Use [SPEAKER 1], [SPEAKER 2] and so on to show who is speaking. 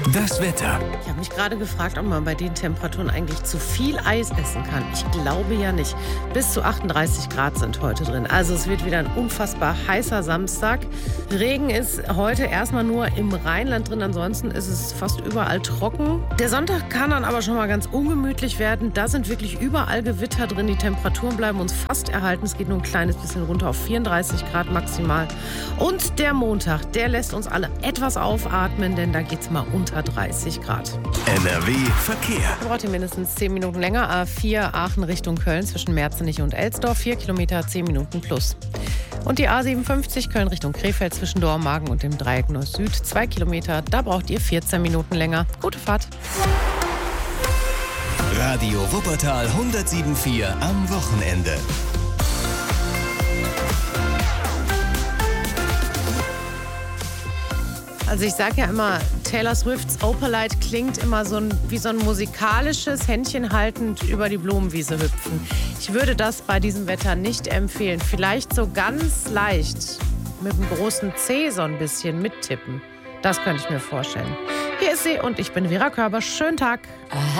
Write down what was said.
[SPEAKER 1] Das Wetter.
[SPEAKER 2] Ich habe mich gerade gefragt, ob man bei den Temperaturen eigentlich zu viel Eis essen kann. Ich glaube ja nicht. Bis zu 38 Grad sind heute drin. Also es wird wieder ein unfassbar heißer Samstag. Regen ist heute erstmal nur im Rheinland drin. Ansonsten ist es fast überall trocken. Der Sonntag kann dann aber schon mal ganz ungemütlich werden. Da sind wirklich überall Gewitter drin. Die Temperaturen bleiben uns fast erhalten. Es geht nur ein kleines bisschen runter auf 34 Grad maximal. Und der Montag, der lässt uns alle etwas aufatmen, denn da geht es mal unter 30 Grad.
[SPEAKER 1] NRW Verkehr.
[SPEAKER 2] Braucht ihr mindestens 10 Minuten länger. A4 Aachen Richtung Köln zwischen Merzenich und Elsdorf. 4 Kilometer, 10 Minuten plus. Und die A57 Köln Richtung Krefeld zwischen Dormagen und dem Dreieck Nord-Süd. 2 Kilometer, da braucht ihr 14 Minuten länger. Gute Fahrt.
[SPEAKER 1] Radio Wuppertal 107.4 am Wochenende.
[SPEAKER 2] Also ich sage ja immer, Taylor Swifts Opalite klingt immer wie so ein musikalisches Händchen haltend über die Blumenwiese hüpfen. Ich würde das bei diesem Wetter nicht empfehlen. Vielleicht so ganz leicht mit dem großen C so ein bisschen mittippen. Das könnte ich mir vorstellen. Hier ist sie und ich bin Vera Körber. Schönen Tag.